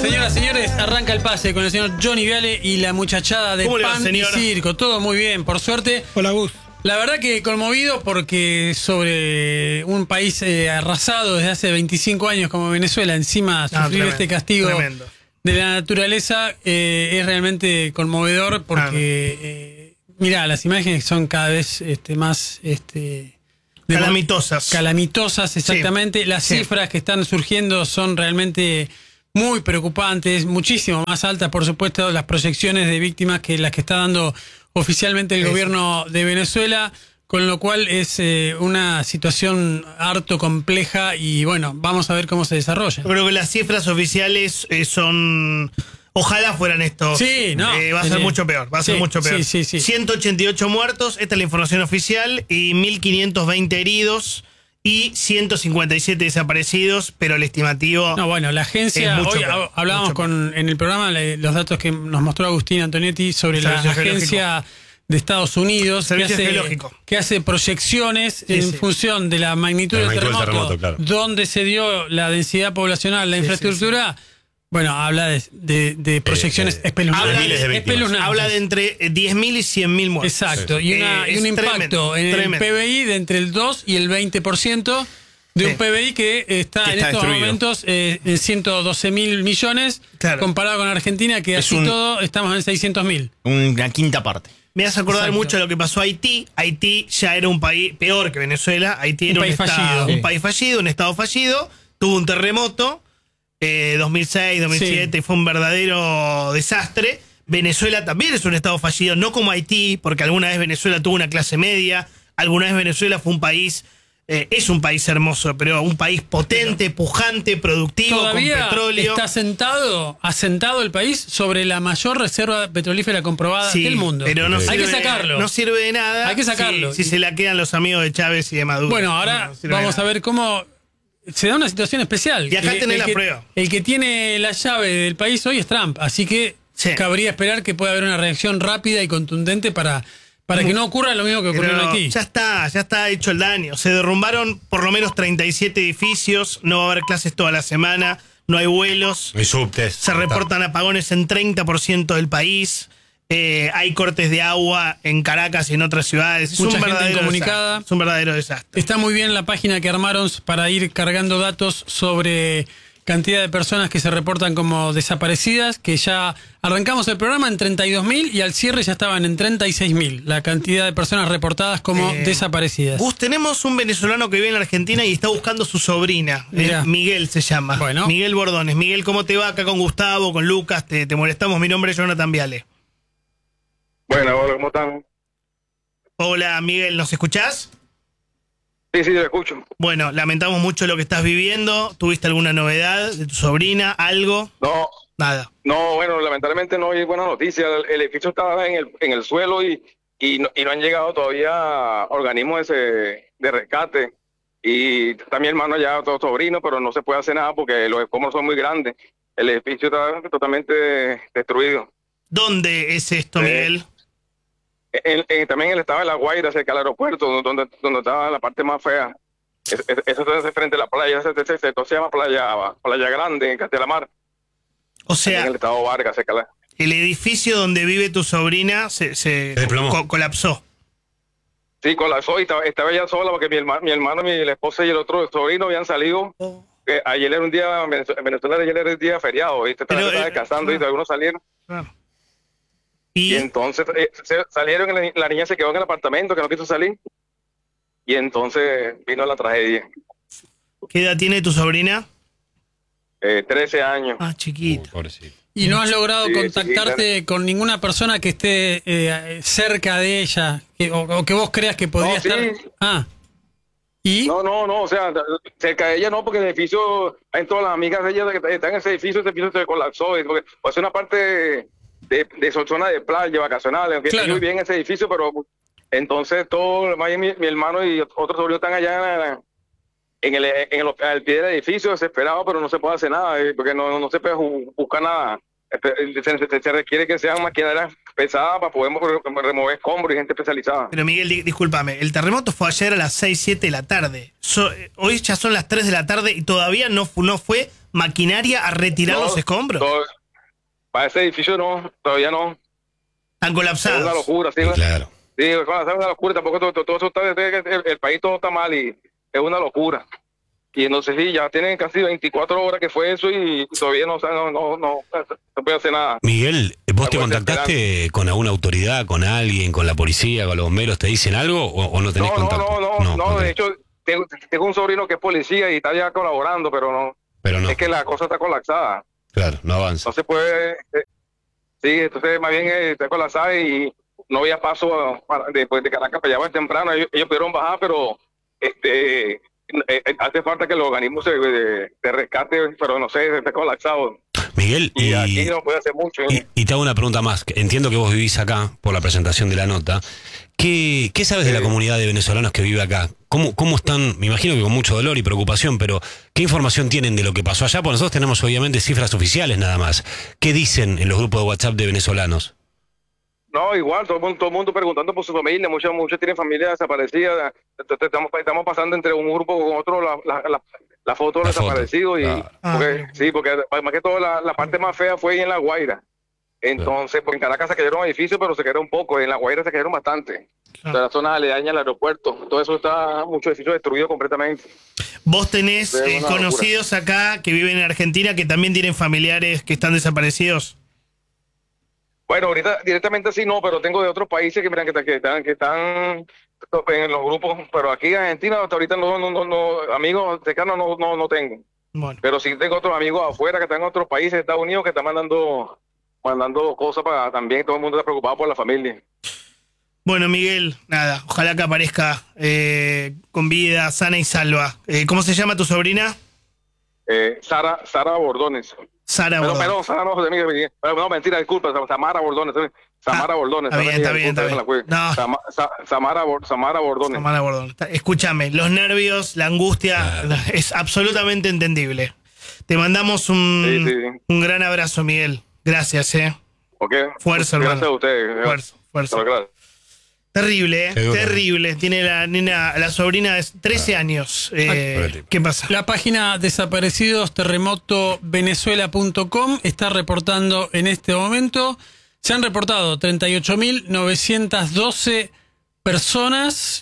Señoras, señores, arranca el pase con el señor Johnny Viale y la muchachada de Pan y Circo. Todo muy bien, por suerte. Hola, Gus. La verdad que conmovido porque sobre un país arrasado desde hace 25 años como Venezuela, encima sufrir tremendo, este castigo de la naturaleza es realmente conmovedor porque, mirá, las imágenes son cada vez más... calamitosas. Calamitosas, exactamente. Sí. Las cifras que están surgiendo son realmente muy preocupantes, muchísimo más altas, por supuesto, las proyecciones de víctimas que las que está dando oficialmente el gobierno de Venezuela, con lo cual es una situación harto compleja y bueno, vamos a ver cómo se desarrolla. Yo creo que las cifras oficiales son... Ojalá fueran estos. Sí, no. Va a ser mucho peor. Va a ser mucho peor. Sí. 188 muertos, esta es la información oficial, y 1.520 heridos y 157 desaparecidos, pero el estimativo. No, bueno, la agencia. Hoy hablábamos en el programa los datos que nos mostró Agustín Antonietti sobre la agencia de Estados Unidos que hace proyecciones en función de la magnitud del terremoto, claro, donde se dio la densidad poblacional, la infraestructura. Bueno, habla de proyecciones espeluznantes. Habla de entre 10.000 y 100.000 muertos. Exacto, y un impacto en el PBI de entre el 2 y el 20% de un PBI que está en estos destruido. Momentos en 112.000 millones, claro, comparado con Argentina, que así todo estamos en 600.000. Una quinta parte. Me hace acordar mucho de lo que pasó a Haití. Haití ya era un país peor que Venezuela. Haití era un país fallido, un estado fallido. Tuvo un terremoto. 2006, 2007, fue un verdadero desastre. Venezuela también es un estado fallido, no como Haití, porque alguna vez Venezuela tuvo una clase media, alguna vez Venezuela fue un país, es un país hermoso, pero un país potente, pujante, productivo, todavía con petróleo. Está asentado el país sobre la mayor reserva petrolífera comprobada del mundo. Pero hay que sacarlo. No sirve de nada. Hay que sacarlo. Si se la quedan los amigos de Chávez y de Maduro. Bueno, ahora vamos a ver cómo se da una situación especial. Y acá tenés la prueba. El que tiene la llave del país hoy es Trump, así que cabría esperar que pueda haber una reacción rápida y contundente para que no ocurra lo mismo que ocurrió en Haití. Ya está hecho el daño. Se derrumbaron por lo menos 37 edificios, no va a haber clases toda la semana, no hay vuelos. No hay subtes. Se reportan apagones en 30% del país. Hay cortes de agua en Caracas y en otras ciudades. Es mucha gente incomunicada. Es un verdadero desastre. Está muy bien la página que armaron para ir cargando datos sobre cantidad de personas que se reportan como desaparecidas, que ya arrancamos el programa en 32.000 y al cierre ya estaban en 36.000 la cantidad de personas reportadas como desaparecidas. Gus, tenemos un venezolano que vive en Argentina y está buscando su sobrina. Miguel se llama. Bueno. Miguel Bordones. Miguel, ¿cómo te va? Acá con Gustavo, con Lucas, te molestamos. Mi nombre es Jonathan Viale. Bueno, hola, ¿cómo están? Hola, Miguel, ¿nos escuchás? Sí, lo escucho. Bueno, lamentamos mucho lo que estás viviendo. ¿Tuviste alguna novedad de tu sobrina? ¿Algo? No. Nada. No, bueno, lamentablemente no hay buena noticia. El edificio estaba en el suelo y no han llegado todavía organismos de rescate. Y está mi hermano allá, todo sobrino, pero no se puede hacer nada porque los escombros son muy grandes. El edificio está totalmente destruido. ¿Dónde es esto, Miguel? También el estado de La Guaira, cerca del aeropuerto, donde estaba la parte más fea. Eso está frente a la playa, se llama Playa Grande, en Castelamar. O sea, en el estado Vargas, cerca el edificio donde vive tu sobrina se colapsó. Sí, colapsó y estaba ella sola porque mi hermano, la esposa y el otro sobrino habían salido. Ayer era un día, en Venezuela ayer era un día feriado, ¿viste? Estaba descansando y algunos salieron. Y entonces salieron, la niña se quedó en el apartamento, que no quiso salir. Y entonces vino la tragedia. ¿Qué edad tiene tu sobrina? 13 años. Ah, chiquita. Pobrecito. ¿Y no has logrado contactarte con ninguna persona que esté cerca de ella? O que vos creas que podría estar... ¿Y? No, o sea, cerca de ella no, porque el edificio, hay todas las amigas de ella que están en ese edificio se colapsó, porque es una parte de zona de playa, vacacionales, aunque yo vivía en ese edificio, pero entonces todo, mi hermano y otros sobrinos están allá al pie del edificio, desesperados, pero no se puede hacer nada, porque no se puede buscar nada. Se requiere que sean maquinarias pesadas para poder remover escombros y gente especializada. Pero Miguel, discúlpame, el terremoto fue ayer a las 6, 7 de la tarde. Hoy ya son las 3 de la tarde y todavía no fue maquinaria a retirar los escombros? Para ese edificio no, todavía no. Están colapsados. Es una locura, sí. Claro. Sí, es una locura. Tampoco todo eso está, el país todo está mal y es una locura. Y entonces sí, ya tienen casi 24 horas que fue eso y todavía no puede hacer nada. Miguel, ¿vos te contactaste con alguna autoridad, con alguien, con la policía, con los bomberos? ¿Te dicen algo o no tenés contacto? No, de hecho, tengo un sobrino que es policía y está ya colaborando, pero no. Es que la cosa está colapsada. Claro, no avanza. Entonces puede... sí, entonces más bien está colapsada y no había paso después de Caracas para allá más temprano. Ellos pudieron bajar, pero hace falta que los organismos de rescate, pero no sé, está colapsado. Miguel, y aquí no puede hacer mucho. Y te hago una pregunta más. Entiendo que vos vivís acá por la presentación de la nota. ¿Qué sabes de la comunidad de venezolanos que vive acá? ¿Cómo están? Me imagino que con mucho dolor y preocupación, pero ¿qué información tienen de lo que pasó allá? Porque nosotros tenemos obviamente cifras oficiales nada más. ¿Qué dicen en los grupos de WhatsApp de venezolanos? No, igual, todo el mundo preguntando por su familia, muchos tienen familia desaparecida. Estamos pasando entre un grupo con otro la foto de los desaparecidos. Porque más que todo la parte más fea fue ahí en La Guaira. Entonces, pues en Caracas se cayeron edificios, pero se cayeron poco. En La Guaira se cayeron bastante. O sea, las zonas aledañas al aeropuerto. Todo eso está, muchos edificios destruidos completamente. ¿Vos tenés conocidos acá que viven en Argentina que también tienen familiares que están desaparecidos? Bueno, ahorita directamente sí no, pero tengo de otros países que miran que están en los grupos, pero aquí en Argentina hasta ahorita no amigos cercanos no tengo. Bueno. Pero sí tengo otros amigos afuera que están en otros países, Estados Unidos, que están mandando cosas para también, todo el mundo está preocupado por la familia. Bueno, Miguel, nada, ojalá que aparezca con vida, sana y salva. ¿Cómo se llama tu sobrina? Sara Bordones. Perdón, Sara no, José Miguel. No, mentira, disculpa, Samara Bordones. Samara Bordones. Está bien. No. Samara Bordones. Samara Bordones. Escúchame, los nervios, la angustia, es absolutamente entendible. Te mandamos un gran abrazo, Miguel. Gracias, Ok. Fuerza, hermano. Gracias a ustedes. Fuerza. Terrible, terrible. Tiene la sobrina de 13 años. ¿Qué pasa? La página desaparecidosterremotovenezuela.com está reportando en este momento. Se han reportado 38.912 personas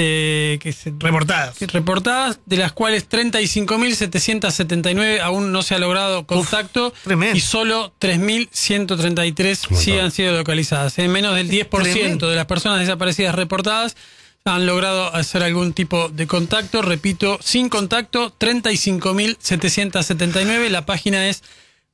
reportadas, de las cuales 35.779 aún no se ha logrado contacto. Y solo 3.133 sí han sido localizadas. En menos del 10% de las personas desaparecidas reportadas han logrado hacer algún tipo de contacto. Repito, sin contacto, 35.779. La página es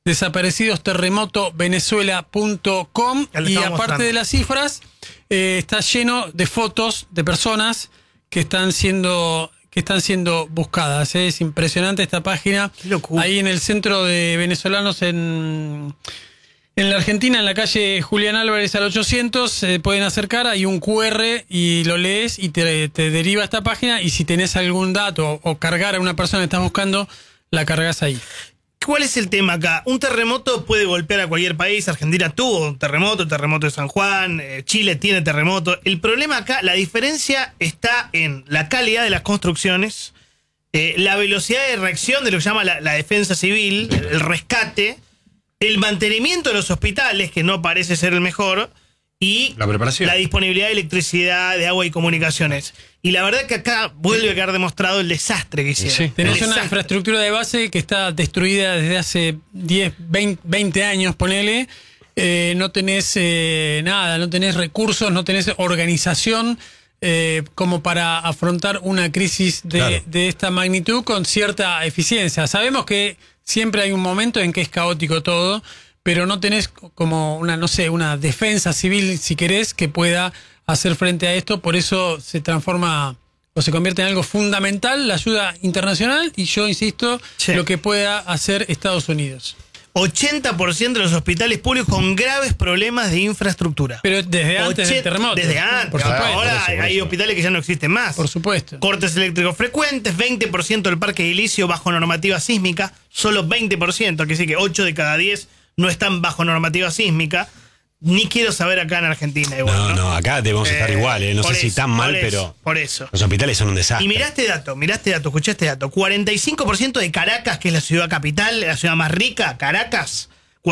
desaparecidosterremotovenezuela.com. y aparte de las cifras, está lleno de fotos de personas que están siendo buscadas. Es impresionante esta página. Ahí en el centro de venezolanos en la Argentina, en la calle Julián Álvarez al 800, se pueden acercar, hay un QR y lo lees y te deriva a esta página, y si tenés algún dato o cargar a una persona que estás buscando, la cargas ahí. ¿Cuál es el tema acá? Un terremoto puede golpear a cualquier país. Argentina tuvo un terremoto, el terremoto de San Juan, Chile tiene terremoto. El problema acá, la diferencia está en la calidad de las construcciones, la velocidad de reacción de lo que se llama la defensa civil, el rescate, el mantenimiento de los hospitales, que no parece ser el mejor, y la preparación, la disponibilidad de electricidad, de agua y comunicaciones. Y la verdad que acá vuelve a quedar demostrado el desastre que hicieron. Sí. Tenés una infraestructura de base que está destruida desde hace 10, 20 años, ponele. No tenés nada, no tenés recursos, no tenés organización como para afrontar una crisis de esta magnitud con cierta eficiencia. Sabemos que siempre hay un momento en que es caótico todo, pero no tenés como una defensa civil, si querés, que pueda hacer frente a esto. Por eso se transforma o se convierte en algo fundamental la ayuda internacional, y yo insisto, lo que pueda hacer Estados Unidos. 80% de los hospitales públicos con graves problemas de infraestructura. Pero desde antes del terremoto. Desde antes. Por supuesto. Ahora hay hospitales que ya no existen más. Por supuesto. Cortes eléctricos frecuentes, 20% del parque edilicio bajo normativa sísmica, solo 20%, que sí que 8 de cada 10 no están bajo normativa sísmica. ni quiero saber acá en Argentina. Igual, no, acá debemos estar igual, no sé si tan mal, pero por eso. Los hospitales son un desastre. Y mirá este dato, escuchá este dato. 45% de Caracas, que es la ciudad capital, la ciudad más rica, Caracas,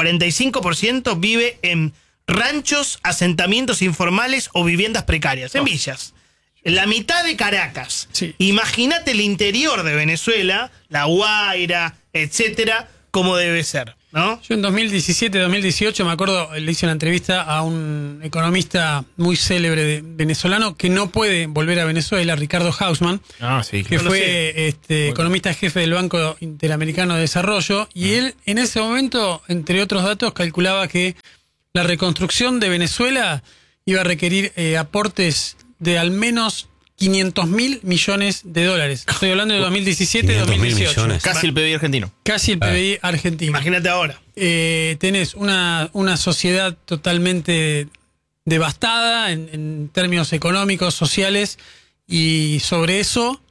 45% vive en ranchos, asentamientos informales o viviendas precarias, en villas. La mitad de Caracas. Sí. Imagínate el interior de Venezuela, La Guaira, etcétera, cómo debe ser, ¿no? Yo en 2017, 2018 me acuerdo, le hice una entrevista a un economista muy célebre venezolano que no puede volver a Venezuela, Ricardo Hausmann, que fue economista jefe del Banco Interamericano de Desarrollo, y él en ese momento, entre otros datos, calculaba que la reconstrucción de Venezuela iba a requerir aportes de al menos 500.000 millones de dólares. Estoy hablando de 2017 y 2018. Casi el PBI argentino. Casi el PBI argentino. Imagínate ahora. Tenés una sociedad totalmente devastada en términos económicos, sociales, y sobre eso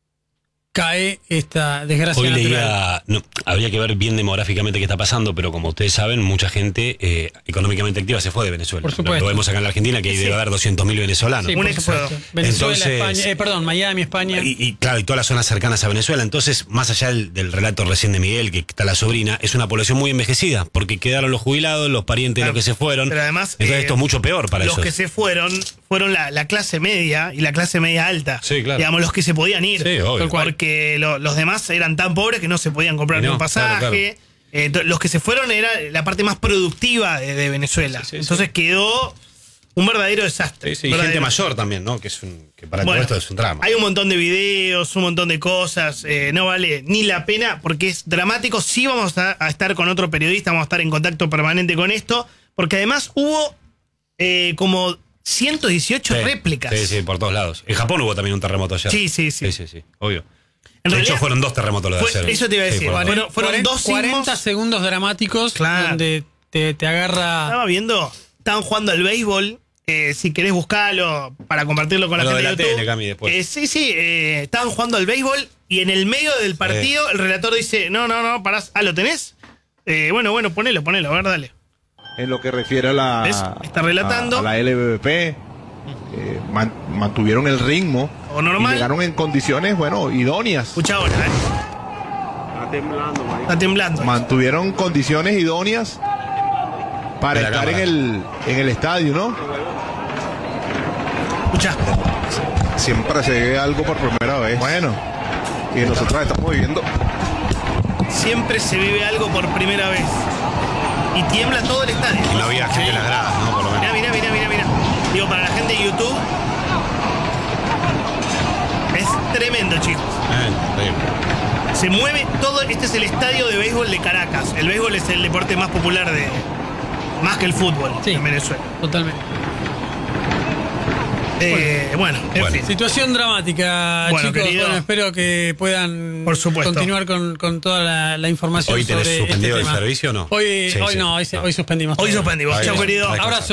cae esta desgracia Hoy natural. Habría que ver bien demográficamente qué está pasando, pero como ustedes saben, mucha gente económicamente activa se fue de Venezuela. Por supuesto. Lo vemos acá en la Argentina, que debe haber 200.000 venezolanos. Sí, Un por éxodo. supuesto. Venezuela, Entonces, España, Miami, España. Y claro, y todas las zonas cercanas a Venezuela. Entonces, más allá del relato recién de Miguel, que está la sobrina, es una población muy envejecida, porque quedaron los jubilados, los parientes de los que se fueron. Pero además, entonces esto es mucho peor para los ellos. que se fueron la clase media y la clase media alta. Sí, claro. Digamos, los que se podían ir. Sí, obvio. Porque los demás eran tan pobres que no se podían comprar ni un pasaje. Claro. Los que se fueron era la parte más productiva de Venezuela. Entonces quedó un verdadero desastre. Y gente mayor también, ¿no? Que para todo esto es un drama. Hay un montón de videos, un montón de cosas. No vale ni la pena porque es dramático. Sí vamos a estar con otro periodista, vamos a estar en contacto permanente con esto. Porque además hubo como 118 réplicas. Sí, por todos lados. En Japón hubo también un terremoto ayer. Sí, obvio. De hecho, fueron 2 terremotos los de ayer. Eso te iba a decir. Fueron 2 40 segundos dramáticos donde te agarra. Estaba viendo, estaban jugando al béisbol. Si querés buscarlo para compartirlo con la gente de YouTube. Tele, Cami, después. Estaban jugando al béisbol y en el medio del partido el relator dice: No, parás. ¿Lo tenés? Bueno, ponelo, a ver, dale. En lo que refiere a la. ¿Ves? Está relatando. A la LVP. Mantuvieron el ritmo o normal. Y llegaron en condiciones, idóneas. Escucha ahora, Está temblando. Mantuvieron condiciones idóneas para estar en el estadio, ¿no? Escucha. Siempre se ve algo por primera vez. Bueno, y nosotros estamos viviendo. Siempre se vive algo por primera vez. Y tiembla todo el estadio. No había gente en las gradas, ¿no? Por lo menos. Mirá. Digo, para la gente de YouTube. Es tremendo, chicos. Se mueve todo. Este es el estadio de béisbol de Caracas. El béisbol es el deporte más popular más que el fútbol en Venezuela. Totalmente. En fin. Situación dramática, chicos. Querido, espero que puedan continuar con toda la información. ¿Hoy tenés sobre suspendido este el tema. servicio o no? Hoy suspendimos. Hoy suspendimos. Chao, querido. Abrazo.